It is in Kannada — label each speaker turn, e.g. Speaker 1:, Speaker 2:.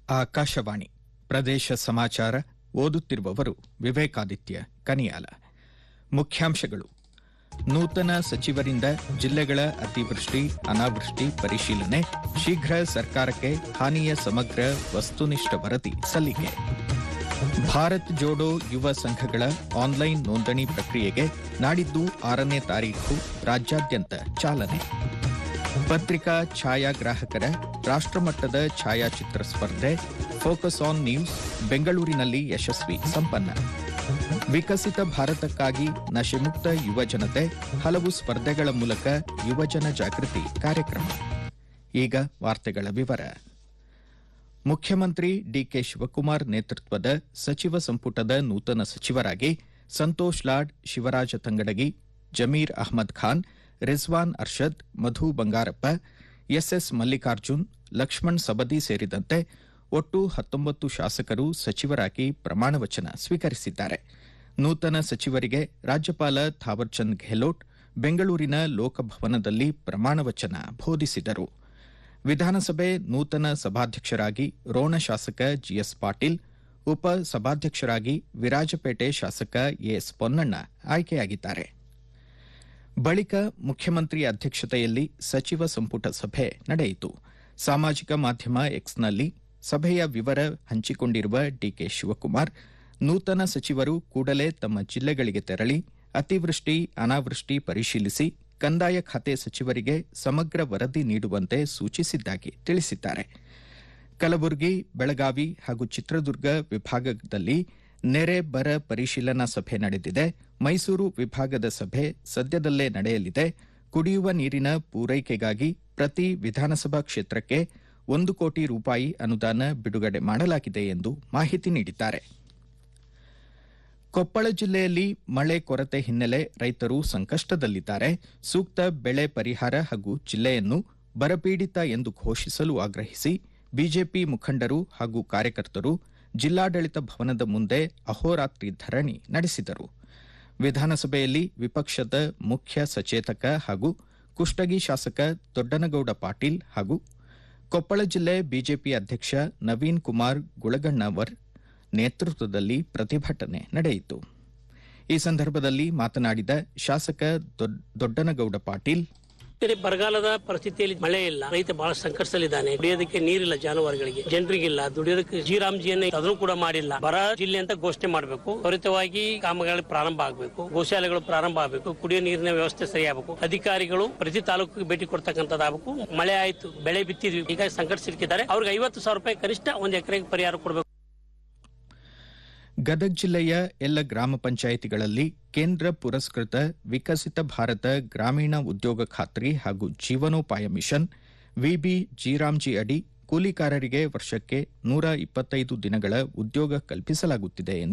Speaker 1: ಆಕಾಶವಾಣಿ ಪ್ರದೇಶ ಸಮಾಚಾರ ಓದುತ್ತಿರುವವರು ವಿವೇಕಾದಿತ್ಯ ಕನಿಯಾಲ. ಮುಖ್ಯಾಂಶಗಳು. ನೂತನ ಸಚಿವರಿಂದ ಜಿಲ್ಲೆಗಳ ಅತಿವೃಷ್ಟಿ ಅನಾವೃಷ್ಟಿ ಪರಿಶೀಲನೆ, ಶೀಘ್ರ ಸರ್ಕಾರಕ್ಕೆ ಹಾನಿಯ ಸಮಗ್ರ ವಸ್ತುನಿಷ್ಠ ವರದಿ ಸಲ್ಲಿಕೆ. ಭಾರತ್ ಜೋಡೋ ಯುವ ಸಂಘಗಳ ಆನ್ಲೈನ್ ನೋಂದಣಿ ಪ್ರಕ್ರಿಯೆಗೆ ನಾಡಿದ್ದು 6ನೇ ತಾರೀಖು ರಾಜ್ಯಾದ್ಯಂತ ಚಾಲನೆ. ಪತ್ರಿಕಾ ಛಾಯಾಗ್ರಾಹಕರ ರಾಷ್ಟ್ರಮಟ್ಟದ ಛಾಯಾಚಿತ್ರ ಸ್ಪರ್ಧೆ ಫೋಕಸ್ ಆನ್ ನ್ಯೂಸ್ ಬೆಂಗಳೂರಿನಲ್ಲಿ ಯಶಸ್ವಿ ಸಂಪನ್ನ. ವಿಕಸಿತ ಭಾರತಕ್ಕಾಗಿ ನಶೆಮುಕ್ತ ಯುವ ಜನತೆ, ಹಲವು ಸ್ಪರ್ಧೆಗಳ ಮೂಲಕ ಯುವಜನ ಜಾಗೃತಿ ಕಾರ್ಯಕ್ರಮ. ಈಗ ವಾರ್ತೆಗಳ ವಿವರ. ಮುಖ್ಯಮಂತ್ರಿ ಡಿಕೆ ಶಿವಕುಮಾರ್ ನೇತೃತ್ವದ ಸಚಿವ ಸಂಪುಟದ ನೂತನ ಸಚಿವರಾಗಿ ಸಂತೋಷ್ ಲಾಡ್, ಶಿವರಾಜ ತಂಗಡಗಿ, ಜಮೀರ್ ಅಹ್ಮದ್ ಖಾನ್, ರಿಜ್ವಾನ್ ಅರ್ಷದ್, ಮಧು ಬಂಗಾರಪ್ಪ, ಎಸ್ಎಸ್ ಮಲ್ಲಿಕಾರ್ಜುನ್, ಲಕ್ಷ್ಮಣ್ ಸಬದಿ ಸೇರಿದಂತೆ ಒಟ್ಟು 19 ಶಾಸಕರು ಸಚಿವರಾಗಿ ಪ್ರಮಾಣವಚನ ಸ್ವೀಕರಿಸಿದ್ದಾರೆ. ನೂತನ ಸಚಿವರಿಗೆ ರಾಜ್ಯಪಾಲ ಥಾವರ್ಚಂದ್ ಗೆಹ್ಲೋಟ್ ಬೆಂಗಳೂರಿನ ಲೋಕಭವನದಲ್ಲಿ ಪ್ರಮಾಣವಚನ ಬೋಧಿಸಿದರು. ವಿಧಾನಸಭೆ ನೂತನ ಸಭಾಧ್ಯಕ್ಷರಾಗಿ ರೋಣ ಶಾಸಕ ಜಿಎಸ್ ಪಾಟೀಲ್, ಉಪ ಸಭಾಧ್ಯಕ್ಷರಾಗಿ ವಿರಾಜಪೇಟೆ ಶಾಸಕ ಎಎಸ್ ಪೊನ್ನಣ್ಣ ಆಯ್ಕೆಯಾಗಿದ್ದಾರೆ. ಬಳಿಕ ಮುಖ್ಯಮಂತ್ರಿ ಅಧ್ಯಕ್ಷತೆಯಲ್ಲಿ ಸಚಿವ ಸಂಪುಟ ಸಭೆ ನಡೆಯಿತು. ಸಾಮಾಜಿಕ ಮಾಧ್ಯಮ ಎಕ್ಸ್ನಲ್ಲಿ ಸಭೆಯ ವಿವರ ಹಂಚಿಕೊಂಡಿರುವ ಡಿಕೆ ಶಿವಕುಮಾರ್, ನೂತನ ಸಚಿವರು ಕೂಡಲೇ ತಮ್ಮ ಜಿಲ್ಲೆಗಳಿಗೆ ತೆರಳಿ ಅತಿವೃಷ್ಟಿ ಅನಾವೃಷ್ಟಿ ಪರಿಶೀಲಿಸಿ ಕಂದಾಯ ಖಾತೆ ಸಚಿವರಿಗೆ ಸಮಗ್ರ ವರದಿ ನೀಡುವಂತೆ ಸೂಚಿಸಿದ್ದಾಗಿ ತಿಳಿಸಿದ್ದಾರೆ. ಕಲಬುರಗಿ, ಬೆಳಗಾವಿ ಹಾಗೂ ಚಿತ್ರದುರ್ಗ ವಿಭಾಗದಲ್ಲಿ ನೆರೆ ಬರ ಪರಿಶೀಲನಾ ಸಭೆ ನಡೆದಿದೆ. ಮೈಸೂರು ವಿಭಾಗದ ಸಭೆ ಸದ್ಯದಲ್ಲೇ ನಡೆಯಲಿದೆ. ಕುಡಿಯುವ ನೀರಿನ ಪೂರೈಕೆಗಾಗಿ ಪ್ರತಿ ವಿಧಾನಸಭಾ ಕ್ಷೇತ್ರಕ್ಕೆ 1 ಕೋಟಿ ರೂಪಾಯಿ ಅನುದಾನ ಬಿಡುಗಡೆ ಮಾಡಲಾಗಿದೆ ಎಂದು ಮಾಹಿತಿ ನೀಡಿದ್ದಾರೆ. ಕೊಪ್ಪಳ ಜಿಲ್ಲೆಯಲ್ಲಿ ಮಳೆ ಕೊರತೆ ಹಿನ್ನೆಲೆ ರೈತರು ಸಂಕಷ್ಟದಲ್ಲಿದ್ದಾರೆ. ಸೂಕ್ತ ಬೆಳೆ ಪರಿಹಾರ ಹಾಗೂ ಜಿಲ್ಲೆಯನ್ನು ಬರಪೀಡಿತ ಎಂದು ಘೋಷಿಸಲು ಆಗ್ರಹಿಸಿ ಬಿಜೆಪಿ ಮುಖಂಡರು ಹಾಗೂ ಕಾರ್ಯಕರ್ತರು ಜಿಲ್ಲಾಡಳಿತ ಭವನದ ಮುಂದೆ ಅಹೋರಾತ್ರಿ ಧರಣಿ ನಡೆಸಿದರು. ವಿಧಾನಸಭೆಯಲ್ಲಿ ವಿಪಕ್ಷದ ಮುಖ್ಯ ಸಚೇತಕ ಹಾಗೂ ಕುಷ್ಟಗಿ ಶಾಸಕ ದೊಡ್ಡನಗೌಡ ಪಾಟೀಲ್ ಹಾಗೂ ಕೊಪ್ಪಳ ಜಿಲ್ಲೆ ಬಿಜೆಪಿ ಅಧ್ಯಕ್ಷ ನವೀನ್ ಕುಮಾರ್ ಗುಳಗಣ್ಣವರ್ ನೇತೃತ್ವದಲ್ಲಿ ಪ್ರತಿಭಟನೆ ನಡೆಯಿತು. ಈ ಸಂದರ್ಭದಲ್ಲಿ ಮಾತನಾಡಿದ ಶಾಸಕ ದೊಡ್ಡನಗೌಡ ಪಾಟೀಲ್,
Speaker 2: ಬರಗಾಲದ ಪರಿಸ್ಥಿತಿಯಲ್ಲಿ ಮಳೆ ಇಲ್ಲ, ರೈತ ಬಹಳ ಸಂಕಷ್ಟದಲ್ಲಿದ್ದಾನೆ. ಕುಡಿಯೋದಕ್ಕೆ ನೀರಿಲ್ಲ, ಜಾನುವಾರುಗಳಿಗೆ ಜನರಿಗಿಲ್ಲ, ದುಡಿಯೋದಕ್ಕೆ ಜಿರಾಮ್ಜಿಯನ್ನು ಅದನ್ನು ಕೂಡ ಮಾಡಿಲ್ಲ. ಬರ ಜಿಲ್ಲೆ ಅಂತ ಘೋಷಣೆ ಮಾಡಬೇಕು. ತ್ವರಿತವಾಗಿ ಕಾಮಗಾರಿ ಪ್ರಾರಂಭ ಆಗಬೇಕು, ಗೋಶಾಲೆಗಳು ಪ್ರಾರಂಭ ಆಗಬೇಕು, ಕುಡಿಯೋ ನೀರಿನ ವ್ಯವಸ್ಥೆ ಸರಿಯಾಗಬೇಕು, ಅಧಿಕಾರಿಗಳು ಪ್ರತಿ ತಾಲೂಕಿಗೆ ಭೇಟಿ ಕೊಡ್ತಕ್ಕಂಥದ್ದಾಗಬೇಕು. ಮಳೆ ಆಯ್ತು, ಬೆಳೆ ಬಿತ್ತಿದ್ವಿ, ಈಗ ಸಂಕಟ ಸಿಲುಕಿದ್ದಾರೆ, ಅವ್ರಿಗೆ 50,000 ರೂಪಾಯಿ ಕನಿಷ್ಠ 1 ಎಕರೆಗೆ ಪರಿಹಾರ ಕೊಡಬೇಕು.
Speaker 1: ಗದಗ ಜಿಲ್ಲೆಯ ಎಲ್ಲ ಗ್ರಾಮ ಪಂಚಾಯಿತಿಗಳಲ್ಲಿ ಕೇಂದ್ರ ಪುರಸ್ಕೃತ ವಿಕಸಿತ ಭಾರತ ಗ್ರಾಮೀಣ ಉದ್ಯೋಗ ಖಾತ್ರಿ ಹಾಗೂ ಜೀವನೋಪಾಯ ಮಿಷನ್ ವಿಬಿ ಜಿರಾಮ್ಜಿ ಅಡಿ ಕೂಲಿಕಾರರಿಗೆ ವರ್ಷಕ್ಕೆ 125 ದಿನಗಳ ಉದ್ಯೋಗ ಕಲ್ಪಿಸಲಾಗುತ್ತಿದೆ ಎಂದು